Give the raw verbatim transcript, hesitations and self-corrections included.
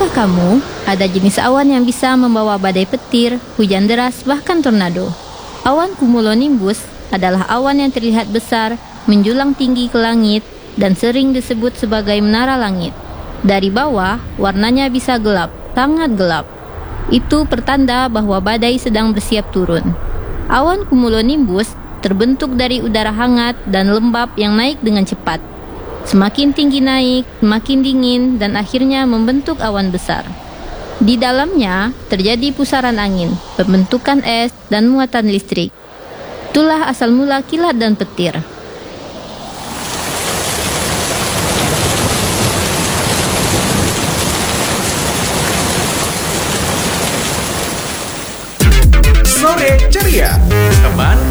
Tahukah kamu, ada jenis awan yang bisa membawa badai petir, hujan deras, bahkan tornado. Awan cumulonimbus adalah awan yang terlihat besar, menjulang tinggi ke langit, dan sering disebut sebagai menara langit. Dari bawah, warnanya bisa gelap, sangat gelap. Itu pertanda bahwa badai sedang bersiap turun. Awan cumulonimbus terbentuk dari udara hangat dan lembab yang naik dengan cepat. Semakin tinggi naik, semakin dingin, dan akhirnya membentuk awan besar. Di dalamnya terjadi pusaran angin, pembentukan es, dan muatan listrik. Itulah asal mula kilat dan petir. Sore ceria, teman